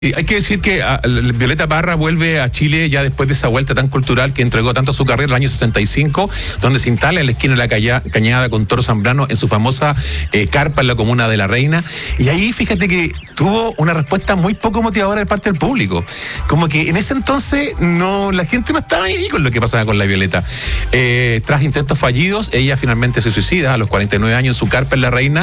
Y hay que decir que Violeta Parra vuelve a Chile ya después de esa vuelta tan cultural que entregó tanto su carrera el año 65, donde se instala en la esquina de la Cañada con Toro Zambrano en su famosa carpa en la comuna de La Reina. Y ahí fíjate que tuvo una respuesta muy poco motivadora de parte del público. Como que en ese entonces la gente no estaba ni ahí con lo que pasaba con la Violeta. Tras intentos fallidos, ella finalmente se suicida a los 49 años en su carpa en La Reina.